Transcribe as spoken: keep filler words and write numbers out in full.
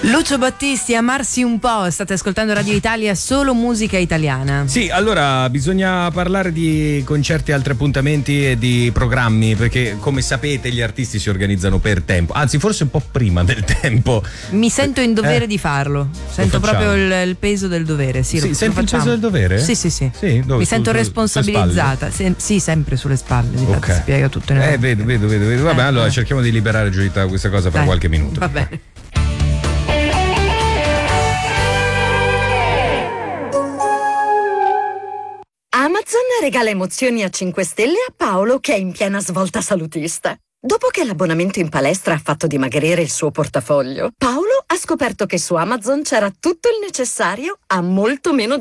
Lucio Battisti, Amarsi un po', state ascoltando Radio Italia, solo musica italiana. Sì, allora bisogna parlare di concerti, altri appuntamenti e di programmi, perché come sapete gli artisti si organizzano per tempo, anzi forse un po' prima del tempo. Mi sento in dovere eh? di farlo, sento proprio il, il peso del dovere. Sì, sì, lo, senti lo il peso del dovere? Sì, sì, sì. sì dove, Mi su, sento su, responsabilizzata. Se, sì, sempre sulle spalle. Di okay. Si spiega tutto. Eh, vedo, vedo, vedo, vedo. Vabbè, eh, allora eh. cerchiamo di liberare Giuditta questa cosa per Dai, qualche minuto. Va bene. Amazon regala emozioni a cinque stelle a Paolo, che è in piena svolta salutista. Dopo che l'abbonamento in palestra ha fatto dimagrire il suo portafoglio, Paolo ha scoperto che su Amazon c'era tutto il necessario a molto meno